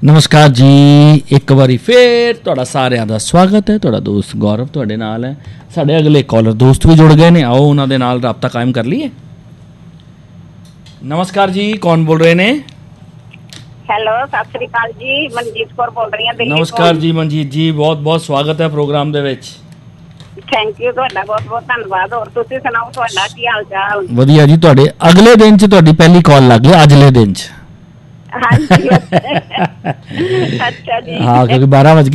ਨਮਸਕਾਰ ਜੀ, ਇੱਕ ਵਾਰੀ ਫੇਰ ਤੁਹਾਡਾ ਸਾਰਿਆਂ ਦਾ ਸਵਾਗਤ ਹੈ। ਤੁਹਾਡਾ ਦੋਸਤ ਗੌਰਵ ਤੁਹਾਡੇ ਨਾਲ ਹੈ। ਸਾਡੇ ਅਗਲੇ ਕਾਲਰ ਦੋਸਤ ਵੀ ਜੁੜ ਗਏ ਨੇ, ਆਓ ਉਹਨਾਂ ਦੇ ਨਾਲ ਰਾਬਤਾ ਕਾਇਮ ਕਰ ਲਈਏ। ਨਮਸਕਾਰ ਜੀ, ਕੌਣ ਬੋਲ ਰਹੇ ਨੇ? ਹੈਲੋ, ਸਤਿ ਸ੍ਰੀ ਅਕਾਲ ਜੀ, ਮਨਜੀਤ ਕੌਰ ਬੋਲ ਰਹੀ ਹਾਂ ਦਿੱਲੀ ਤੋਂ। ਨਮਸਕਾਰ ਜੀ ਮਨਜੀਤ ਜੀ, ਬਹੁਤ ਬਹੁਤ ਸਵਾਗਤ ਹੈ ਪ੍ਰੋਗਰਾਮ ਦੇ ਵਿੱਚ। ਥੈਂਕ ਯੂ, ਤੁਹਾਡਾ ਬਹੁਤ ਬਹੁਤ ਧੰਨਵਾਦ। ਹੋਰ ਤੁਸੀਂ ਸੁਣਾਓ, ਤੁਹਾਡਾ ਕੀ ਹਾਲ ਚਾਲ? ਵਧੀਆ ਜੀ। ਤੁਹਾਡੇ ਅਗਲੇ ਦਿਨ 'ਚ ਤੁਹਾਡੀ ਪਹਿਲੀ ਕਾਲ ਲੱਗ ਗਈ, ਅਗਲੇ ਦਿਨ 'ਚ। ਹਾਂਜੀ ਅੱਛਾ ਜੀ। ਹਾਂ, ਕਿਉਂਕਿ 12 ਵਜੇ